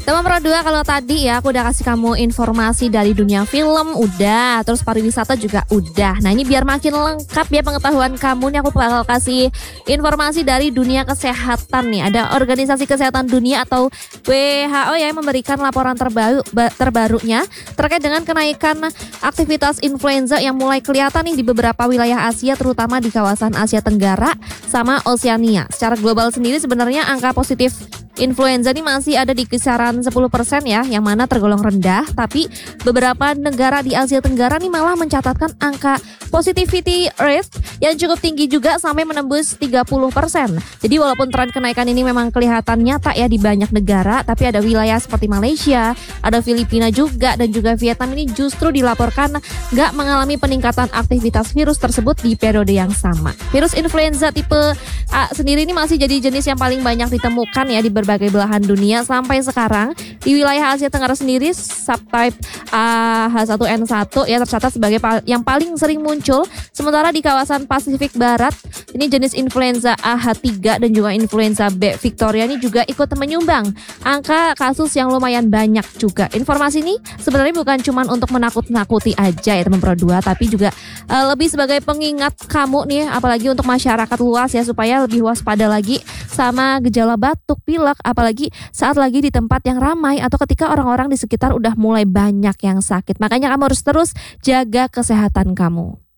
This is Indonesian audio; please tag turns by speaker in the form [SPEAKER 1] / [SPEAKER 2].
[SPEAKER 1] Teman Pro 2, kalau tadi ya aku udah kasih kamu informasi dari dunia film udah, terus pariwisata juga udah. Nah ini biar makin lengkap ya pengetahuan kamu nih, aku bakal kasih informasi dari dunia kesehatan nih. Ada Organisasi Kesehatan Dunia atau WHO ya yang memberikan laporan terbarunya terkait dengan kenaikan aktivitas influenza yang mulai kelihatan nih di beberapa wilayah Asia, terutama di kawasan Asia Tenggara sama Oseania. Secara global sendiri sebenarnya angka positif influenza ini masih ada di kisaran 10% ya, yang mana tergolong rendah. Tapi beberapa negara di Asia Tenggara nih malah mencatatkan angka positivity rate yang cukup tinggi juga sampai menembus 30%. Jadi walaupun tren kenaikan ini memang kelihatan nyata ya di banyak negara, tapi ada wilayah seperti Malaysia, ada Filipina juga, dan juga Vietnam ini justru dilaporkan nggak mengalami peningkatan aktivitas virus tersebut di periode yang sama. Virus influenza tipe A sendiri ini masih jadi jenis yang paling banyak ditemukan ya di berbagai belahan dunia sampai sekarang. Di wilayah Asia Tenggara sendiri, subtype H1N1 ya tercatat sebagai yang paling sering muncul. Sementara di kawasan Pasifik Barat, ini jenis influenza AH3 dan juga influenza B Victoria ini juga ikut menyumbang angka kasus yang lumayan banyak juga. Informasi ini sebenarnya bukan cuma untuk menakut-nakuti aja ya teman Pro 2, tapi juga lebih sebagai pengingat kamu nih, apalagi untuk masyarakat luas ya, supaya lebih waspada lagi sama gejala batuk, pilek, apalagi saat lagi di tempat yang ramai atau ketika orang-orang di sekitar udah mulai banyak yang sakit. Makanya kamu harus terus jaga kesehatan kamu.